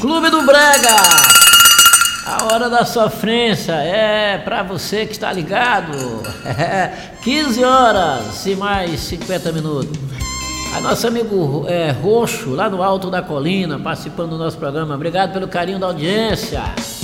Clube do Brega, a hora da sofrência, é pra você que está ligado. 15 horas e mais 50 minutos. A nosso amigo Roxo, lá no alto da colina, participando do nosso programa. Obrigado pelo carinho da audiência.